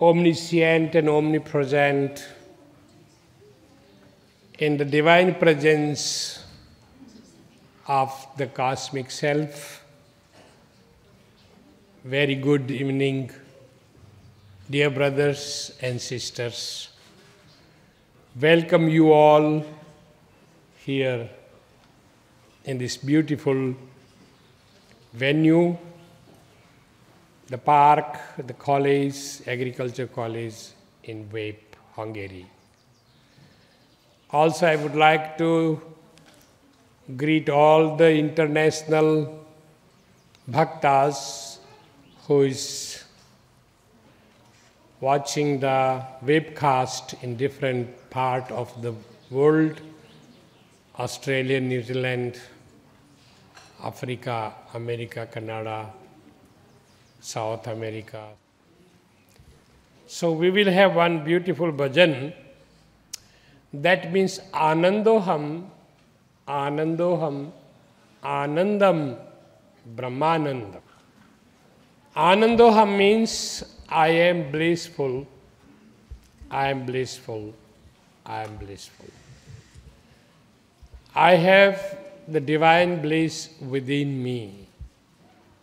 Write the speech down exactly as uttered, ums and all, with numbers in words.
omniscient and omnipresent, in the divine presence of the cosmic self. Very good evening, dear brothers and sisters. Welcome you all here in this beautiful venue, the park, the college, agriculture college in Vép, Hungary. Also, I would like to greet all the international bhaktas who is watching the webcast in different part of the world, Australia, New Zealand, Africa, America, Canada, South America. So we will have one beautiful bhajan. That means Anandoham, Anandoham, Anandam, Brahmanandam. Anandoham means I am blissful, I am blissful, I am blissful. I have the divine bliss within me.